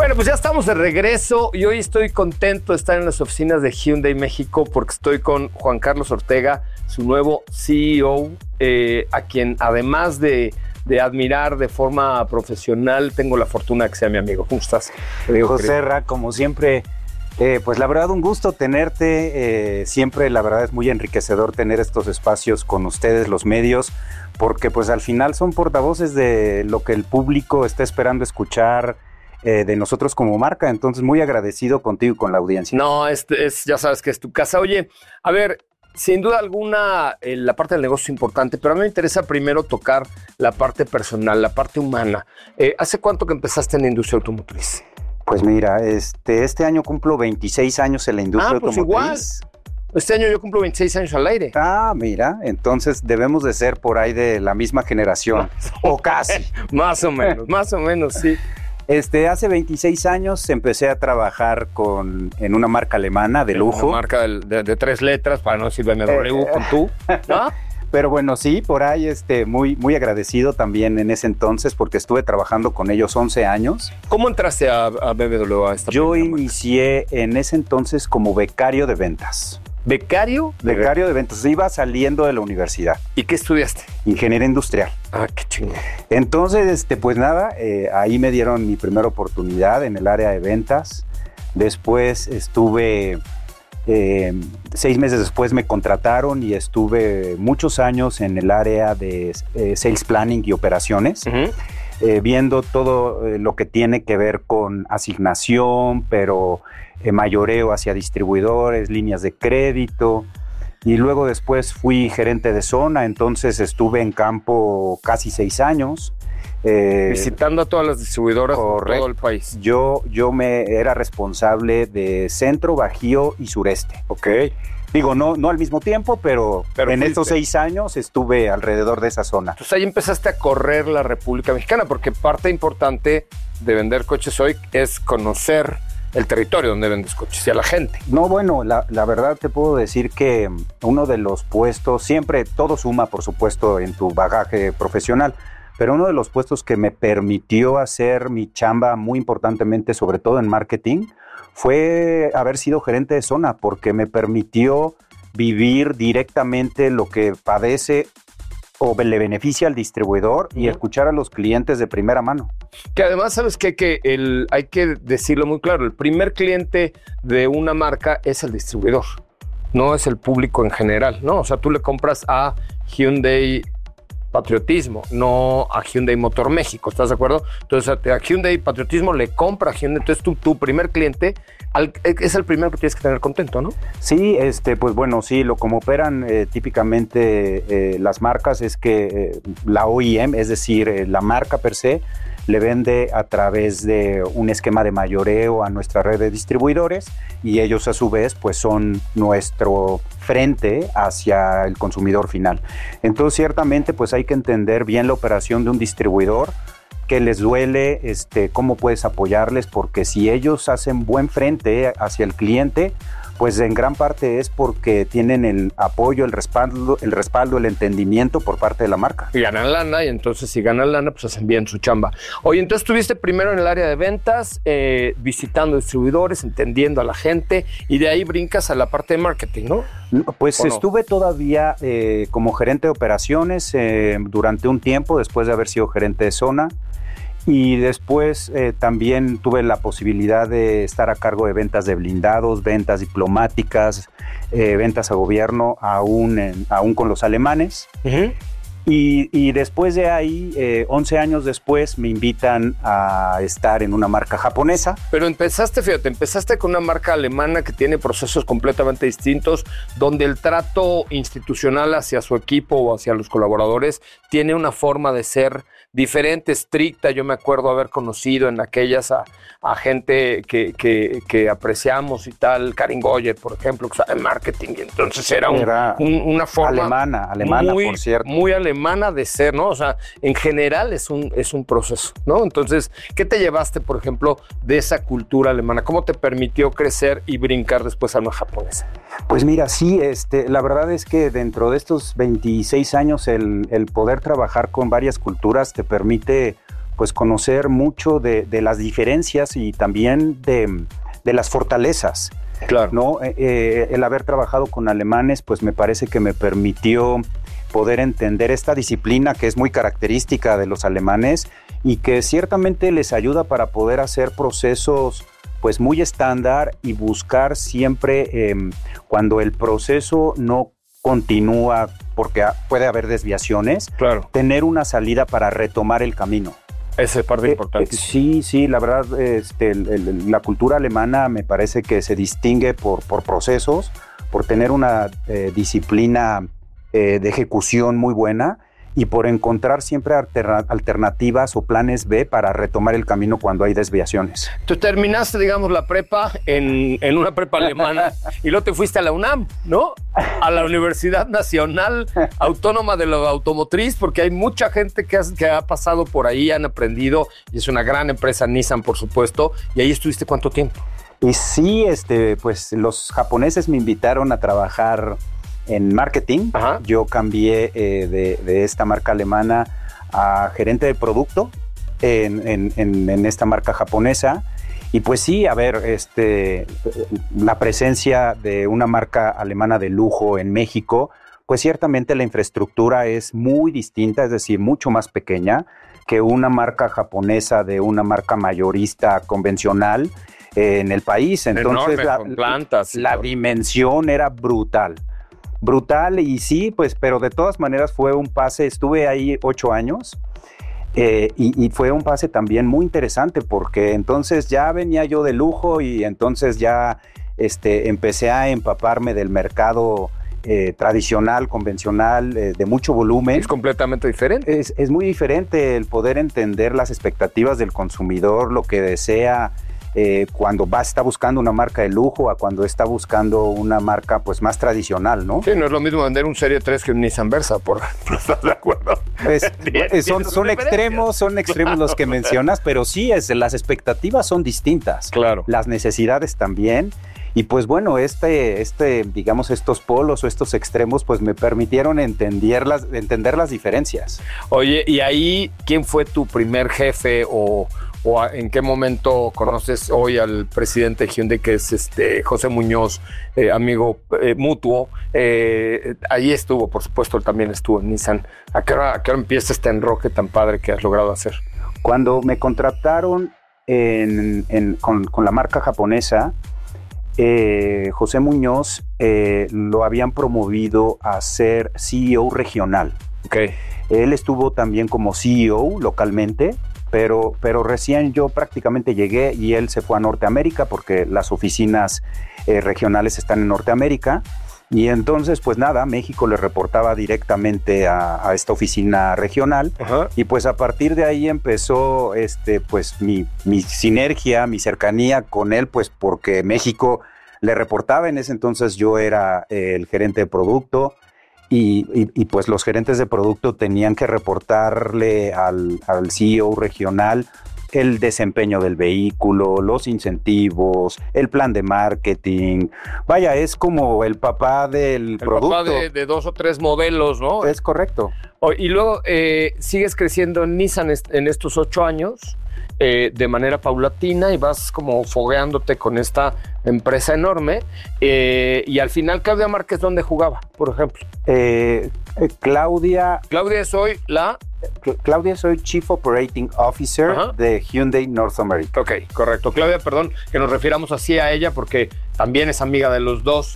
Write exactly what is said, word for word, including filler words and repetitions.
Bueno, pues ya estamos de regreso y hoy estoy contento de estar en las oficinas de Hyundai México porque estoy con Juan Carlos Ortega, su nuevo C E O, eh, a quien además de, de admirar de forma profesional, tengo la fortuna de que sea mi amigo. ¿Cómo estás? José Ra, como siempre, eh, pues la verdad un gusto tenerte, eh, siempre la verdad es muy enriquecedor tener estos espacios con ustedes, los medios, porque pues al final son portavoces de lo que el público está esperando escuchar, Eh, de nosotros como marca, entonces muy agradecido contigo y con la audiencia. No, es, es, ya sabes que es tu casa. Oye, a ver, sin duda alguna eh, la parte del negocio es importante, pero a mí me interesa primero tocar la parte personal, la parte humana. Eh, ¿Hace cuánto que empezaste en la industria automotriz? Pues mira, este, este año cumplo veintiséis años en la industria ah, pues automotriz. Igual. Este año yo cumplo veintiséis años al aire. Ah, mira, entonces debemos de ser por ahí de la misma generación, o casi. Más o menos, más o menos, sí. Este, hace veintiséis años empecé a trabajar con, en una marca alemana de lujo. Una marca de, de, de tres letras, para no decir B M W, eh, con tú, ¿no? Pero bueno, sí, por ahí este, muy, muy agradecido también en ese entonces porque estuve trabajando con ellos once años. ¿Cómo entraste a, a B M W? A esta Yo inicié marca? en ese entonces como becario de ventas. ¿Becario? Becario de ventas. Iba saliendo de la universidad. ¿Y qué estudiaste? Ingeniería industrial. Ah, qué chingón. Entonces, este, pues nada, eh, ahí me dieron mi primera oportunidad en el área de ventas. Después estuve, eh, seis meses después me contrataron y estuve muchos años en el área de eh, sales planning y operaciones. Uh-huh. eh, viendo todo eh, lo que tiene que ver con asignación, pero eh, mayoreo hacia distribuidores, líneas de crédito. Y luego después fui gerente de zona, entonces estuve en campo casi seis años. Eh, Visitando a todas las distribuidoras correcto. de todo el país. Yo, yo me era responsable de Centro, Bajío y Sureste. Ok. Digo, no, no al mismo tiempo, pero, pero en fuiste. estos seis años estuve alrededor de esa zona. Entonces ahí empezaste a correr la República Mexicana, porque parte importante de vender coches hoy es conocer el territorio donde vendes coches y a la gente. No, bueno, la, la verdad te puedo decir que uno de los puestos, siempre todo suma, por supuesto, en tu bagaje profesional, pero uno de los puestos que me permitió hacer mi chamba muy importantemente, sobre todo en marketing, fue haber sido gerente de zona, porque me permitió vivir directamente lo que padece o le beneficia al distribuidor y uh-huh. escuchar a los clientes de primera mano. Que además, ¿sabes qué? Que el, hay que decirlo muy claro, el primer cliente de una marca es el distribuidor, no es el público en general, ¿no? O sea, tú le compras a Hyundai Patriotismo, no a Hyundai Motor México, ¿estás de acuerdo? Entonces a Hyundai Patriotismo le compra a Hyundai, entonces tú, tu primer cliente al, es el primero que tienes que tener contento, ¿no? Sí, este, pues bueno, sí, lo como operan eh, típicamente eh, las marcas es que eh, la O E M, es decir, eh, la marca per se, le vende a través de un esquema de mayoreo a nuestra red de distribuidores y ellos a su vez pues son nuestro frente hacia el consumidor final. Entonces ciertamente pues hay que entender bien la operación de un distribuidor, qué les duele, este, cómo puedes apoyarles, porque si ellos hacen buen frente hacia el cliente, pues en gran parte es porque tienen el apoyo, el respaldo, el respaldo, el entendimiento por parte de la marca. Y ganan lana, y entonces si ganan lana, pues hacen bien su chamba. Oye, entonces estuviste primero en el área de ventas, eh, visitando distribuidores, entendiendo a la gente, y de ahí brincas a la parte de marketing, ¿no? Pues estuve no? todavía eh, como gerente de operaciones eh, durante un tiempo, después de haber sido gerente de zona. Y después eh, también tuve la posibilidad de estar a cargo de ventas de blindados, ventas diplomáticas, eh, ventas a gobierno, aún, en, aún con los alemanes. Uh-huh. Y, y después de ahí, eh, once años después, me invitan a estar en una marca japonesa. Pero empezaste, fíjate, empezaste con una marca alemana que tiene procesos completamente distintos, donde el trato institucional hacia su equipo o hacia los colaboradores tiene una forma de ser diferente, estricta. Yo me acuerdo haber conocido en aquellas a, a gente que, que, que apreciamos y tal, Karin Goyer, por ejemplo, que sabe marketing, y entonces era, un, era un, una forma alemana, alemana muy, por cierto. Muy alemana de ser, ¿no? O sea, en general es un, es un proceso, ¿no? Entonces, ¿qué te llevaste, por ejemplo, de esa cultura alemana? ¿Cómo te permitió crecer y brincar después a una japonesa? Pues mira, sí, este, la verdad es que dentro de estos veintiséis años el, el poder trabajar con varias culturas te permite pues conocer mucho de, de las diferencias y también de, de las fortalezas. Claro. ¿No? Eh, eh, el haber trabajado con alemanes, pues me parece que me permitió poder entender esta disciplina que es muy característica de los alemanes y que ciertamente les ayuda para poder hacer procesos pues muy estándar y buscar siempre eh, cuando el proceso no continúa porque puede haber desviaciones, claro, tener una salida para retomar el camino. Esa es parte eh, importante. Eh, sí, sí, la verdad, este, el, el, la cultura alemana me parece que se distingue por, por procesos, por tener una eh, disciplina eh, de ejecución muy buena y por encontrar siempre alterna- alternativas o planes B para retomar el camino cuando hay desviaciones. Tú terminaste, digamos, la prepa en, en una prepa alemana y luego te fuiste a la UNAM, ¿no? A la Universidad Nacional Autónoma de la Automotriz, porque hay mucha gente que, has, que ha pasado por ahí, han aprendido, y es una gran empresa, Nissan, por supuesto. ¿Y ahí estuviste cuánto tiempo? Y sí, este, pues los japoneses me invitaron a trabajar en marketing. Ajá. Yo cambié eh, de, de esta marca alemana a gerente de producto en, en, en, en esta marca japonesa. Y pues sí, a ver, este, la presencia de una marca alemana de lujo en México, pues ciertamente la infraestructura es muy distinta, es decir, mucho más pequeña que una marca japonesa de una marca mayorista convencional eh, en el país. Entonces, enorme, la, con plantas. la dimensión era brutal. Brutal y sí, pues, pero de todas maneras fue un pase, estuve ahí ocho años eh, y, y fue un pase también muy interesante porque entonces ya venía yo de lujo y entonces ya este, empecé a empaparme del mercado eh, tradicional, convencional, eh, de mucho volumen. Es completamente diferente. Es, es muy diferente el poder entender las expectativas del consumidor, lo que desea, Eh, cuando va, está buscando una marca de lujo a cuando está buscando una marca pues más tradicional, ¿no? Sí, no es lo mismo vender un Serie tres que un Nissan Versa, por ¿estás de acuerdo? Pues, eh, son son extremos, son extremos claro, los que mencionas, pero sí, es, las expectativas son distintas. Claro. Las necesidades también. Y pues bueno, este, este, digamos, estos polos o estos extremos pues me permitieron entender las, entender las diferencias. Oye, ¿y ahí quién fue tu primer jefe o... ¿O en qué momento conoces hoy al presidente de Hyundai, que es este José Muñoz, eh, amigo eh, mutuo? Eh, ahí estuvo, por supuesto, él también estuvo en Nissan. ¿A qué hora, a qué hora empieza este enroque tan padre que has logrado hacer? Cuando me contrataron en, en, con, con la marca japonesa, eh, José Muñoz eh, lo habían promovido a ser C E O regional. Okay. Él estuvo también como C E O localmente, Pero, pero recién yo prácticamente llegué y él se fue a Norteamérica porque las oficinas eh, regionales están en Norteamérica. Y entonces, pues nada, México le reportaba directamente a, a esta oficina regional. Ajá. Y pues a partir de ahí empezó este, pues, mi, mi sinergia, mi cercanía con él, pues porque México le reportaba. En ese entonces yo era eh, el gerente de producto. Y, y, y pues los gerentes de producto tenían que reportarle al, al C E O regional el desempeño del vehículo, los incentivos, el plan de marketing. Vaya, es como el papá del el producto. El papá de, de dos o tres modelos, ¿no? Es correcto. Oh, y luego eh, sigues creciendo en Nissan est- en estos ocho años eh, de manera paulatina y vas como fogueándote con esta empresa enorme. Eh, y al final, Claudia Márquez, ¿dónde jugaba, por ejemplo? Eh, eh, Claudia... Claudia es hoy la... Claudia, soy Chief Operating Officer Ajá. de Hyundai North America. Ok, correcto. Claudia, perdón que nos refiramos así a ella porque también es amiga de los dos.